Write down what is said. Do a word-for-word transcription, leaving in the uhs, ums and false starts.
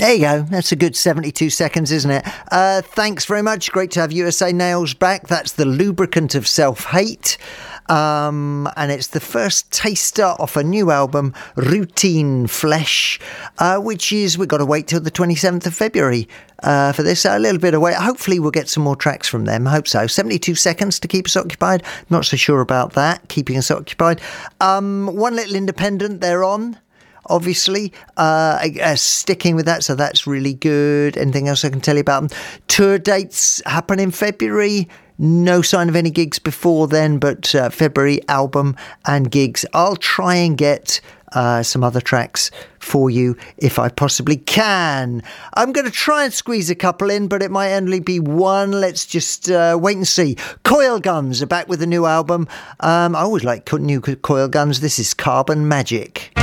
There you go. That's a good seventy-two seconds, isn't it? Uh, thanks very much. Great to have U S A Nails back. That's the lubricant of self-hate. Um, and it's the first taster off a new album, Routine Flesh, uh, which is, we've got to wait till the twenty-seventh of February uh, for this. A little bit of wait. Hopefully we'll get some more tracks from them. I hope so. seventy-two seconds to keep us occupied. Not so sure about that, keeping us occupied. Um, One Little Independent, they're on. Obviously, uh, uh, sticking with that, so that's really good. Anything else I can tell you about them? Tour dates happen in February. No sign of any gigs before then, but uh, February album and gigs. I'll try and get uh, some other tracks for you if I possibly can. I'm going to try and squeeze a couple in, but it might only be one. Let's just uh, wait and see. Coil Guns are back with a new album. Um, I always like new Coil Guns. This is Carbon Magic.